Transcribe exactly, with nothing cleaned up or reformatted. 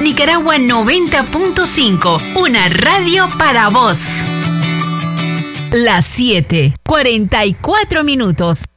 Nicaragua noventa punto cinco, una radio para vos. Las siete, cuarenta y cuatro minutos.